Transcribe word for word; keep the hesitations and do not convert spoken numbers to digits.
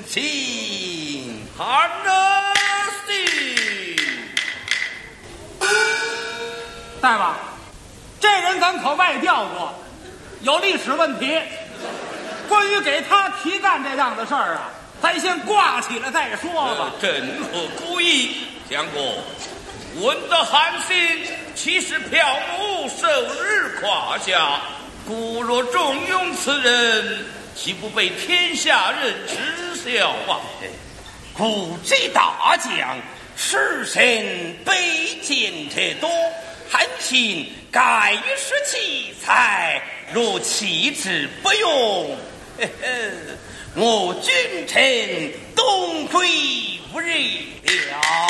请哈纳西。 大夫，这人咱可外调过，有历史问题。关于给他提干这样的事儿啊，咱先挂起来再说吧。 正合故意，相公，闻得韩信其实瞟目受日胯下，故若重用此人，岂不被天下人耻笑啊？ 古之大将，世身卑贱者多，韩信盖于是奇才，若弃之不用，呵呵，我君臣东归不日了。